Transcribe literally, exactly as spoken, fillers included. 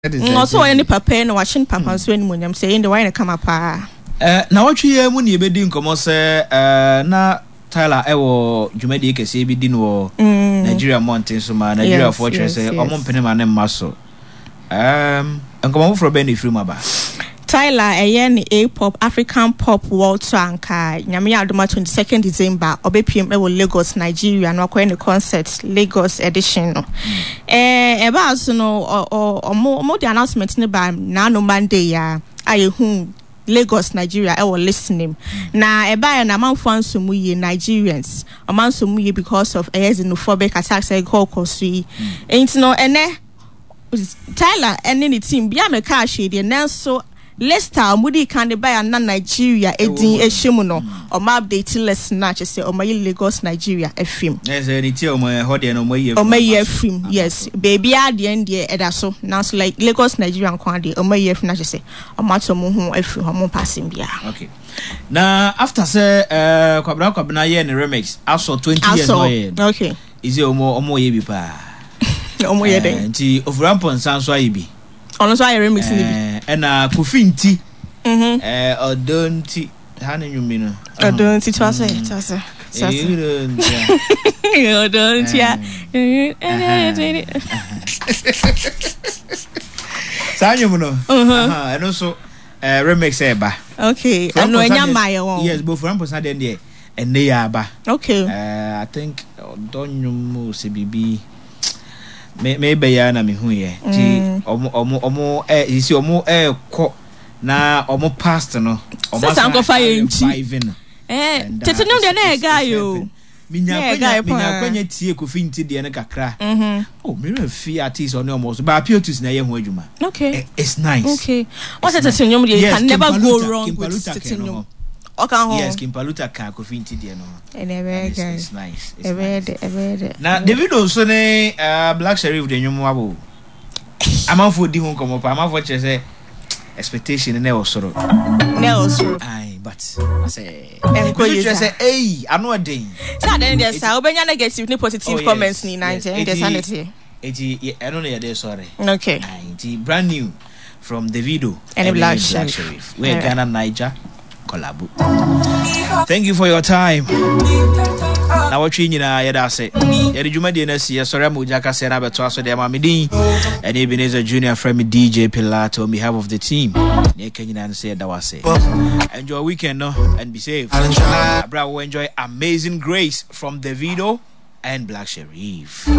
No, so any papa no watching papa so any munyam say in the wine come up. Eh na watwe ye mu ne bedi nkomo se eh na Tyler ewo dwumadi kese bi di no Nigeria mountain so ma Nigeria fortress say omo mpene ma ne maso. Um nkomo fro be ne free ma ba. Tyler eyen A pop African pop world tour anka nyame adoma twenty-second December obepiem e wo Lagos Nigeria no akoye ne concert Lagos edition no eh e ba so no omo omo the announcement ne ba na no Monday ya ayehu Lagos Nigeria e wo listening na e ba na manfo ansomu ye Nigerians amansomu ye because of eh xenophobic attacks e go kosi enti no ene Tyler ene ni team bia me ka hwe de so Leicester mudi kan de buy na Nigeria edin ehwemu no o ma update list na che say o ma Lagos Nigeria efim yes any tie o ma ho de no mo ye o ma ye efim yes baby ade en de eda so now so like Lagos Nigeria kwan de o ma ye efim na che say o ma to mo hu efim ho mo passing bia. Okay na after say eh kwabra kwabna ye ne remix aso twenty years no ye okay is it o mo o mo ye bi pa o mo ye den nti ofurampon sanso ayi bi ono so ayi remix ni bi eh na kofinti mhm eh odonti hanu nyumi no odonti to say to say odonti ya sanyo no aha eno so eh remix e ba okay ano enya maye won yes bo from person den dey ene ya ba okay eh I think odonyum se bibi me me be ya na me hu ye ti omo omo omo eh isi omo eh ko na omo past no omo sanko fa ye nchi eh tete no de na ega yo minya kwanya minya kwanya tie kofinti de na kakra mhm oh me refi artist on omo so ba piotus na ye ho adwuma okay it's nice okay what tete nyom de can never go wrong with tete nyom okay ho yes Kimpaluta ka kofinti de no it's nice it's nice na Davido so ne Black Sherif de nyom wabo amanfo di ho komo pa amanfo che say expectation na o soro na o soro ai but I say enko you say eh anu odin say then there say obenya negative ni positive comments ni nine ten the sanity eti I don't know there sorry okay eti brand new from Davido and Black Sherif we Ghana Niger collab. Thank you for your time. Na watching nyina yeda say yedi dwumade na sie sori amoja ka se na beto aso de mamedin and Ebenezer Junior from D J Pilato on behalf of the team ne kanyina say da wase enjoy weekend no and be safe. Abra will enjoy Amazing Grace from Davido and Black Sherif.